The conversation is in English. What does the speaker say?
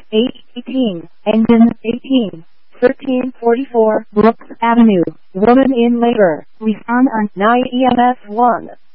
age 18, engine 18, 1344 Brooks Avenue, woman in labor, respond on 9 EMS 1.